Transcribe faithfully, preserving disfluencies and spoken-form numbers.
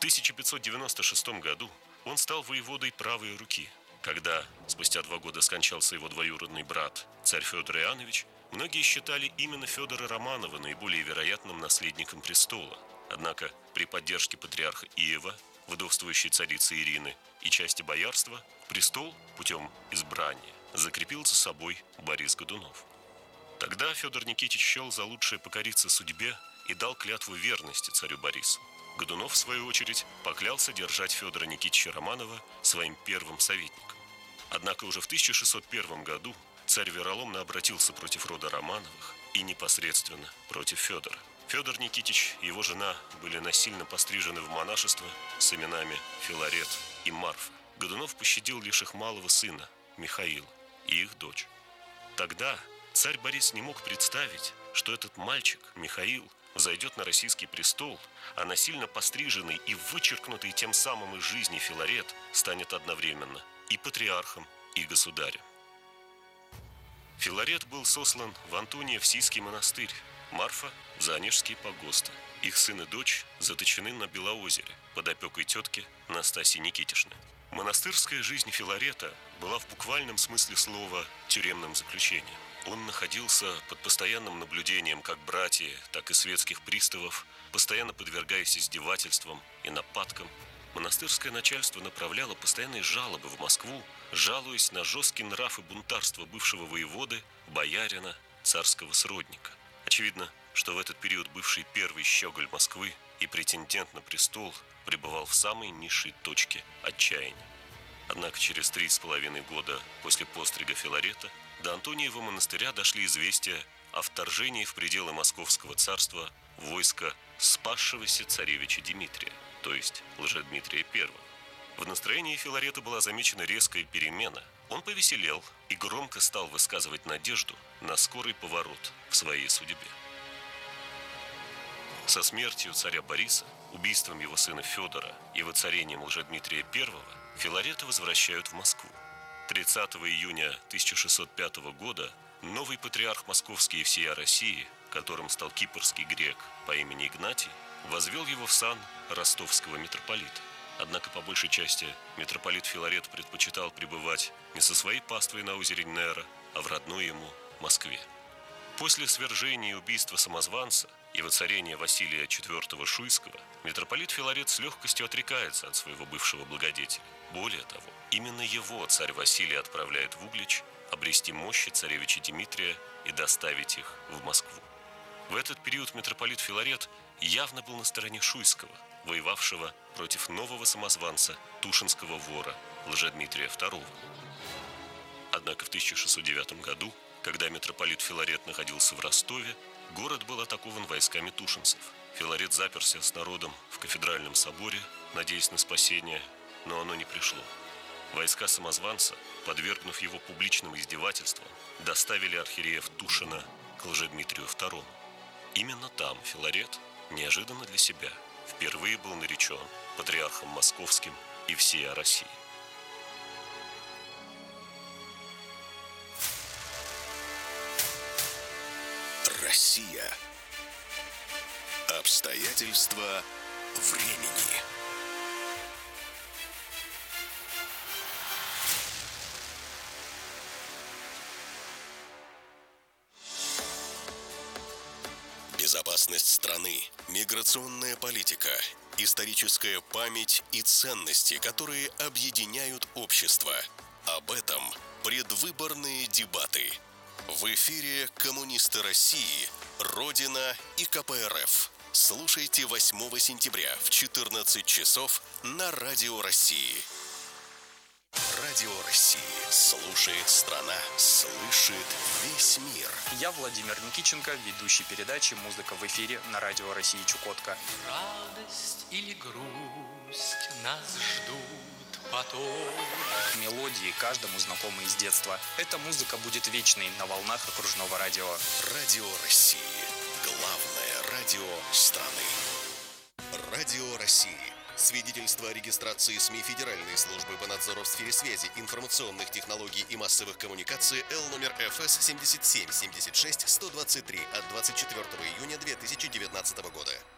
тысяча пятьсот девяносто шестом году он стал воеводой правой руки. Когда спустя два года скончался его двоюродный брат, царь Федор Иоаннович, многие считали именно Федора Романова наиболее вероятным наследником престола. Однако при поддержке патриарха Иова, вдовствующей царицы Ирины и части боярства, престол путем избрания закрепил за собой Борис Годунов. Тогда Федор Никитич счел за лучшее покориться судьбе и дал клятву верности царю Борису. Годунов, в свою очередь, поклялся держать Федора Никитича Романова своим первым советником. Однако уже в тысяча шестьсот первом году царь вероломно обратился против рода Романовых и непосредственно против Федора. Федор Никитич и его жена были насильно пострижены в монашество с именами Филарет и Марфа. Годунов пощадил лишь их малого сына Михаила и их дочь. Тогда царь Борис не мог представить, что этот мальчик, Михаил, зайдет на российский престол, а насильно постриженный и вычеркнутый тем самым из жизни Филарет станет одновременно и патриархом, и государем. Филарет был сослан в Антониев-Сийский монастырь, Марфа – за Онежские погосты. Их сын и дочь заточены на Белоозере под опекой тетки Настасьи Никитишны. Монастырская жизнь Филарета была в буквальном смысле слова тюремным заключением. Он находился под постоянным наблюдением как братьев, так и светских приставов, постоянно подвергаясь издевательствам и нападкам. Монастырское начальство направляло постоянные жалобы в Москву, жалуясь на жесткий нрав и бунтарство бывшего воеводы, боярина, царского сродника. Очевидно, что в этот период бывший первый щеголь Москвы и претендент на престол пребывал в самой низшей точке отчаяния. Однако через три с половиной года после пострига Филарета до Антониева монастыря дошли известия о вторжении в пределы Московского царства войска спасшегося царевича Дмитрия, то есть Лжедмитрия Первого. В настроении Филарета была замечена резкая перемена. Он повеселел и громко стал высказывать надежду на скорый поворот в своей судьбе. Со смертью царя Бориса, убийством его сына Федора и воцарением Лжедмитрия Первого Филарета возвращают в Москву. тридцатого июня тысяча шестьсот пятого года новый патриарх Московский и всея России, которым стал кипрский грек по имени Игнатий, возвел его в сан ростовского митрополита. Однако по большей части митрополит Филарет предпочитал пребывать не со своей паствой на озере Нера, а в родной ему Москве. После свержения и убийства самозванца и воцарения Василия четвёртого Шуйского митрополит Филарет с легкостью отрекается от своего бывшего благодетеля. Более того, именно его царь Василий отправляет в Углич обрести мощи царевича Дмитрия и доставить их в Москву. В этот период митрополит Филарет явно был на стороне Шуйского, воевавшего против нового самозванца, тушинского вора Лжедмитрия Второго. Однако в тысяча шестьсот девятом году, когда митрополит Филарет находился в Ростове, город был атакован войсками тушинцев. Филарет заперся с народом в кафедральном соборе, надеясь на спасение, но оно не пришло. Войска самозванца, подвергнув его публичным издевательствам, доставили архиереев Тушина к Лжедмитрию Второму. Именно там Филарет, неожиданно для себя, впервые был наречен патриархом московским и всея России. Россия. Обстоятельства времени. Безопасность страны, миграционная политика, историческая память и ценности, которые объединяют общество. Об этом предвыборные дебаты. В эфире «Коммунисты России», «Родина» и ка пэ эр эф. Слушайте восьмого сентября в четырнадцать часов на Радио России. Радио России. Слушает страна, слышит весь мир. Я Владимир Никитченко, ведущий передачи «Музыка в эфире» на Радио России Чукотка. Радость или грусть нас ждут потом. Мелодии каждому знакомы из детства. Эта музыка будет вечной на волнах окружного радио. Радио России. Главное радио страны. Радио России. Свидетельство о регистрации СМИ Федеральной службы по надзору в сфере связи, информационных технологий и массовых коммуникаций Л номер эф эс семьдесят семь семьдесят шесть сто двадцать три от двадцать четвёртого июня две тысячи девятнадцатого года.